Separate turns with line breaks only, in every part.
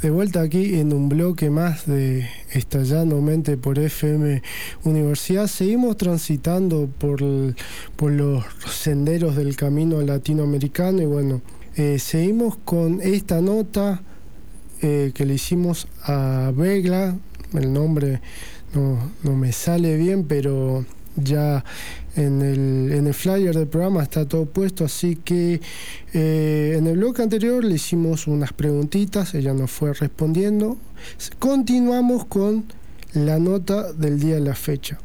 De vuelta aquí en un bloque más de Estallando Mente por FM Universidad. Seguimos transitando por los senderos del camino latinoamericano y bueno, seguimos con esta nota que le hicimos a Vegla. El nombre no me sale bien, pero ya en el flyer del programa está todo puesto, así que en el bloque anterior le hicimos unas preguntitas, ella nos fue respondiendo. Continuamos con la nota del día de la fecha.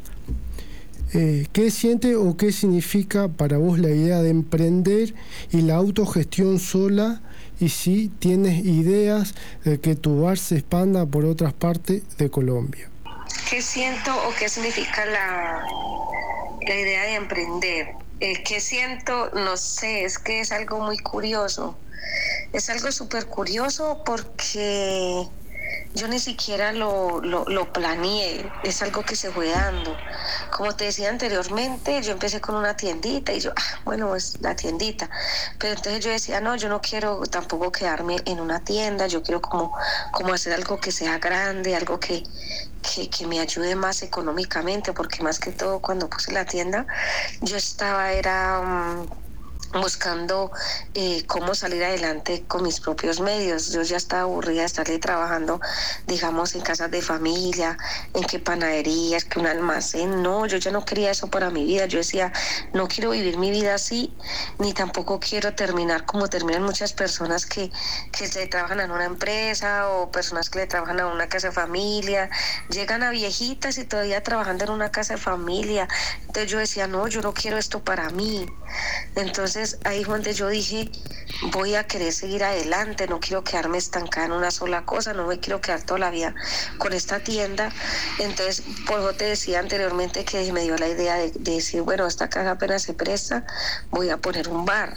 ¿Qué siente o qué significa para vos la idea de emprender y la autogestión sola? Y si tienes ideas de que tu bar se expanda por otras partes de Colombia.
¿Qué siento o qué significa la idea de emprender? ¿Qué siento? No sé, es que es algo muy curioso. Es algo súper curioso porque yo ni siquiera lo planeé, es algo que se fue dando. Como te decía anteriormente, yo empecé con una tiendita y yo, bueno, es la tiendita. Pero entonces yo decía, no, yo no quiero tampoco quedarme en una tienda, yo quiero como hacer algo que sea grande, algo que me ayude más económicamente, porque más que todo cuando puse la tienda, yo estaba, buscando cómo salir adelante con mis propios medios. Yo ya estaba aburrida de estarle trabajando, digamos, en casas de familia, en qué panaderías, que un almacén. No, yo ya no quería eso para mi vida. Yo decía, no quiero vivir mi vida así, ni tampoco quiero terminar como terminan muchas personas que le trabajan en una empresa o personas que le trabajan a una casa de familia. Llegan a viejitas y todavía trabajando en una casa de familia. Entonces yo decía, no, yo no quiero esto para mí. Entonces ahí fue donde yo dije, voy a querer seguir adelante, no quiero quedarme estancada en una sola cosa, no me quiero quedar toda la vida con esta tienda. Entonces, por eso te decía anteriormente que me dio la idea de decir, bueno, esta casa apenas se presta, voy a poner un bar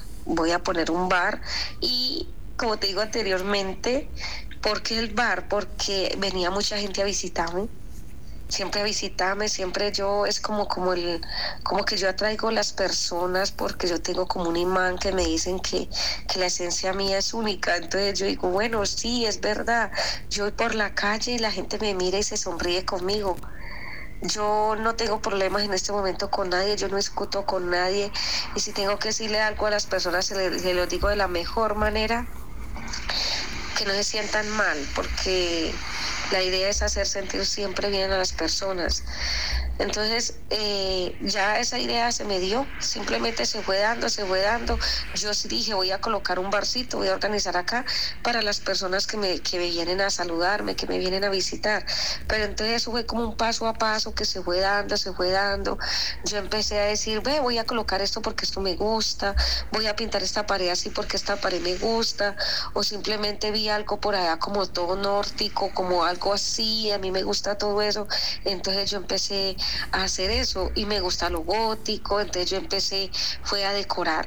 y, como te digo anteriormente, ¿por qué el bar? Porque venía mucha gente a visitarme. Siempre a visitarme, siempre yo, es como que yo atraigo las personas porque yo tengo como un imán que me dicen que la esencia mía es única. Entonces yo digo, bueno, sí, es verdad. Yo voy por la calle y la gente me mira y se sonríe conmigo. Yo no tengo problemas en este momento con nadie, yo no discuto con nadie. Y si tengo que decirle algo a las personas, se lo digo de la mejor manera, que no se sientan mal, porque la idea es hacer sentir siempre bien a las personas. Entonces, ya esa idea se me dio, simplemente se fue dando. Yo sí dije, voy a colocar un barcito, voy a organizar acá para las personas que me vienen a saludarme, que me vienen a visitar. Pero entonces eso fue como un paso a paso que se fue dando. Yo empecé a decir, voy a colocar esto porque esto me gusta, voy a pintar esta pared así porque esta pared me gusta, o simplemente vi algo por allá como todo nórdico, como algo así, a mí me gusta todo eso. Entonces yo empecé a hacer eso y me gusta lo gótico. Entonces yo fue a decorar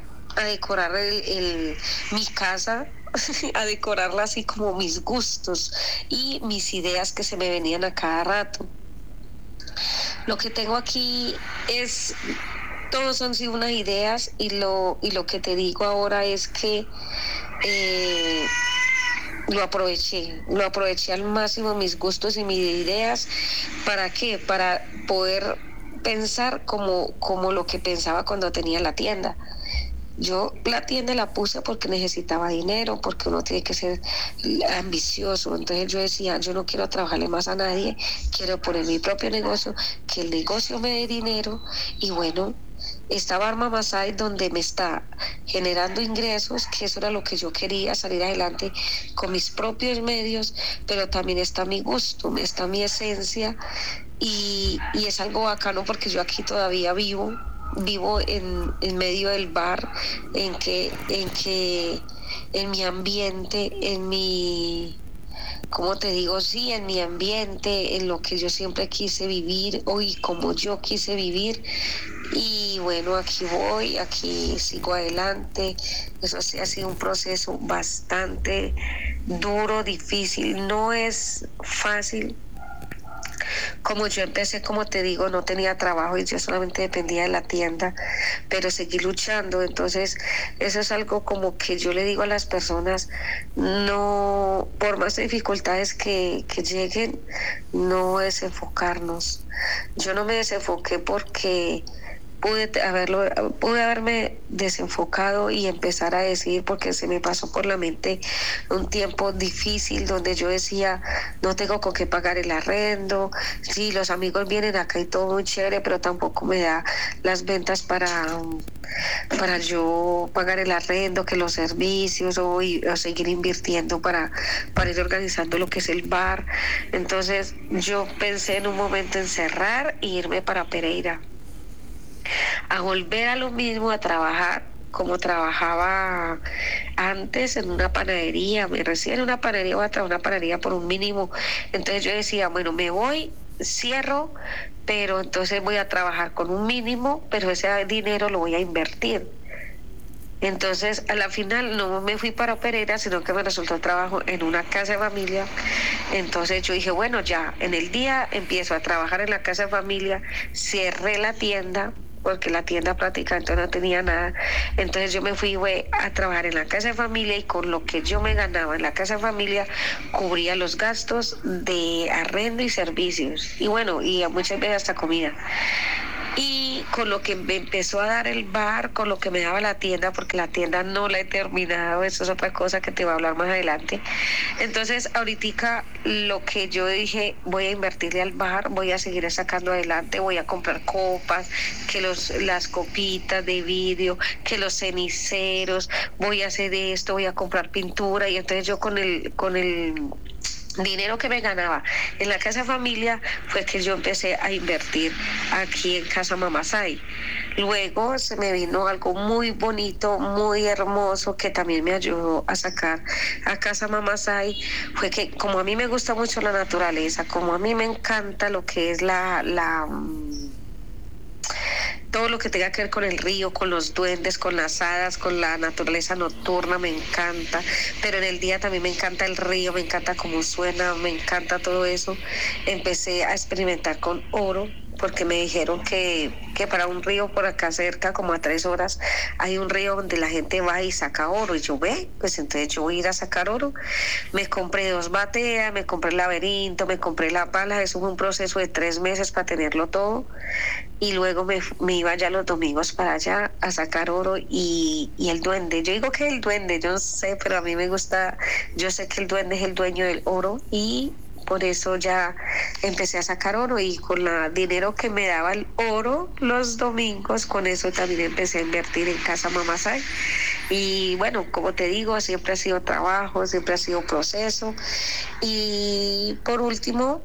mi casa, a decorarla así como mis gustos y mis ideas que se me venían a cada rato. Lo que tengo aquí todos son sí unas ideas y lo que te digo ahora es que lo aproveché al máximo mis gustos y mis ideas. ¿Para qué? Para poder pensar como lo que pensaba cuando tenía la tienda. Yo la tienda la puse porque necesitaba dinero, porque uno tiene que ser ambicioso. Entonces yo decía, yo no quiero trabajarle más a nadie, quiero poner mi propio negocio, que el negocio me dé dinero. Y bueno, esta Bar Mama Side donde me está generando ingresos, que eso era lo que yo quería, salir adelante con mis propios medios, pero también está mi gusto, está mi esencia y es algo bacano porque yo aquí todavía vivo en medio del bar, en mi ambiente, ¿cómo te digo? Sí, en mi ambiente, en lo que yo siempre quise vivir y como yo quise vivir. Y bueno, aquí sigo adelante. Eso sí ha sido un proceso bastante duro, difícil. No es fácil como yo empecé, como te digo, no tenía trabajo y yo solamente dependía de la tienda, pero seguí luchando. Entonces, eso es algo como que yo le digo a las personas, no, por más dificultades que lleguen, no desenfocarnos. Yo no me desenfoqué porque pude haberme desenfocado y empezar a decir, porque se me pasó por la mente un tiempo difícil donde yo decía, no tengo con qué pagar el arrendo, sí, los amigos vienen acá y todo muy chévere, pero tampoco me da las ventas para yo pagar el arrendo, que los servicios o seguir invirtiendo para ir organizando lo que es el bar. Entonces yo pensé en un momento en cerrar e irme para Pereira, a volver a lo mismo, a trabajar como trabajaba antes en una panadería. Me recién en una panadería, voy a trabajar en una panadería por un mínimo. Entonces yo decía, bueno, me voy, cierro, pero entonces voy a trabajar con un mínimo, pero ese dinero lo voy a invertir. Entonces, a la final no me fui para Pereira, sino que me resultó trabajo en una casa de familia. Entonces yo dije, bueno, ya en el día empiezo a trabajar en la casa de familia, cerré la tienda, porque la tienda prácticamente no tenía nada. Entonces yo me fui a trabajar en la casa de familia y con lo que yo me ganaba en la casa de familia cubría los gastos de arrendo y servicios. Y bueno, y muchas veces hasta comida. Y con lo que me empezó a dar el bar, con lo que me daba la tienda, porque la tienda no la he terminado, eso es otra cosa que te voy a hablar más adelante. Entonces, ahorita lo que yo dije, voy a invertirle al bar, voy a seguir sacando adelante, voy a comprar copas, las copitas de vidrio, que los ceniceros, voy a hacer esto, voy a comprar pintura. Y entonces yo con el dinero que me ganaba en la casa familia fue que yo empecé a invertir aquí en Casa Mamasay. Luego se me vino algo muy bonito, muy hermoso, que también me ayudó a sacar a Casa Mamasay. Fue que como a mí me gusta mucho la naturaleza, como a mí me encanta lo que es todo lo que tenga que ver con el río, con los duendes, con las hadas, con la naturaleza nocturna, me encanta, pero en el día también me encanta el río, me encanta cómo suena, me encanta todo eso. Empecé a experimentar con oro, porque me dijeron que para un río por acá cerca, como a 3 horas, hay un río donde la gente va y saca oro. Y yo, pues entonces yo voy a ir a sacar oro. Me compré 2 bateas, me compré el laberinto, me compré la pala. Eso fue un proceso de 3 meses para tenerlo todo. Y luego me iba ya los domingos para allá a sacar oro y el duende. Yo digo que el duende, yo no sé, pero a mí me gusta, yo sé que el duende es el dueño del oro y por eso ya empecé a sacar oro, y con el dinero que me daba el oro los domingos, con eso también empecé a invertir en Casa Mamasay. Y bueno, como te digo, siempre ha sido trabajo, siempre ha sido proceso. Y por último,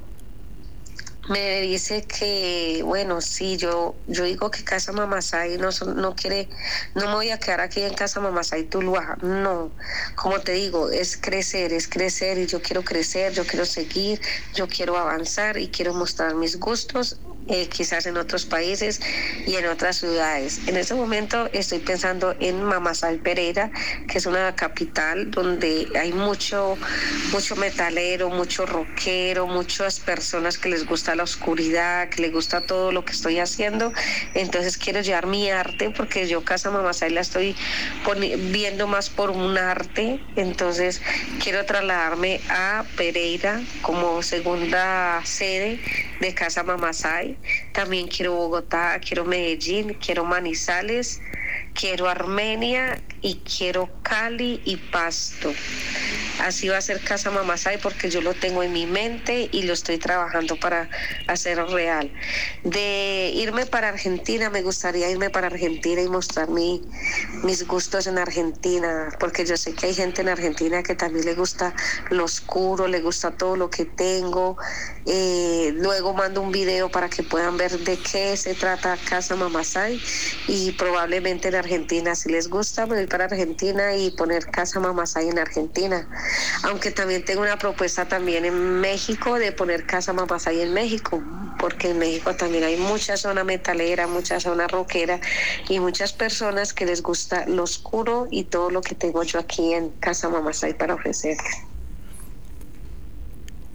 me dice que, bueno, sí, yo digo que Casa Mamasay no quiere, no me voy a quedar aquí en Casa Mamasay Tuluá, no, como te digo, es crecer y yo quiero crecer, yo quiero seguir, yo quiero avanzar y quiero mostrar mis gustos. Quizás en otros países y en otras ciudades. En este momento estoy pensando en Mamasay Pereira, que es una capital donde hay mucho metalero, mucho rockero, muchas personas que les gusta la oscuridad, que les gusta todo lo que estoy haciendo. Entonces quiero llevar mi arte, porque yo Casa Mamasay la estoy viendo más por un arte. Entonces quiero trasladarme a Pereira como segunda sede de Casa Mamasay. También quiero Bogotá, quiero Medellín, quiero Manizales, quiero Armenia y quiero Cali y Pasto. Así va a ser Casa Mamasay, porque yo lo tengo en mi mente y lo estoy trabajando para hacerlo real. De irme para Argentina, me gustaría irme para Argentina y mostrar mis gustos en Argentina, porque yo sé que hay gente en Argentina que también le gusta lo oscuro, le gusta todo lo que tengo. Luego mando un video para que puedan ver de qué se trata Casa Mamasay, y probablemente en Argentina, si les gusta, me voy para Argentina y poner Casa Mamasay en Argentina. Aunque también tengo una propuesta también en México de poner Casa Mamasay en México, porque en México también hay mucha zona metalera, mucha zona rockera y muchas personas que les gusta lo oscuro y todo lo que tengo yo aquí en Casa Mamasay para ofrecer.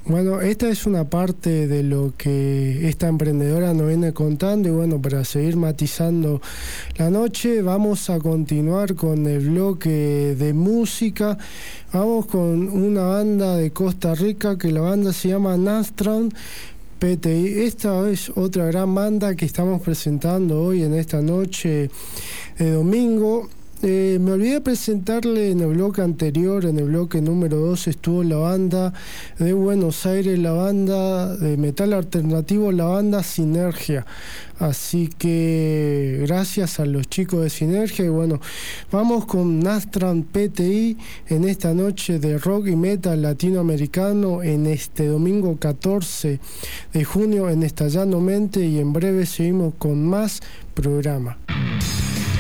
Bueno, esta es una parte de lo que esta emprendedora nos viene contando y bueno, para seguir matizando la noche, vamos a continuar con el bloque de música. Vamos con una banda de Costa Rica que la banda se llama Nastran PTI. Esta es otra gran banda que estamos presentando hoy en esta noche de domingo. Me olvidé presentarle en el bloque anterior, en el bloque número 2, estuvo la banda de Buenos Aires, la banda de metal alternativo, la banda Sinergia. Así que gracias a los chicos de Sinergia. Y bueno, vamos con Nastran PTI en esta noche de rock y metal latinoamericano en este domingo 14 de junio en Estallando Mente, y en breve seguimos con más programa.